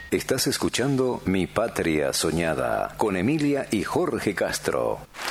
Estás escuchando Mi Patria Soñada con Emilia y Jorge Castro.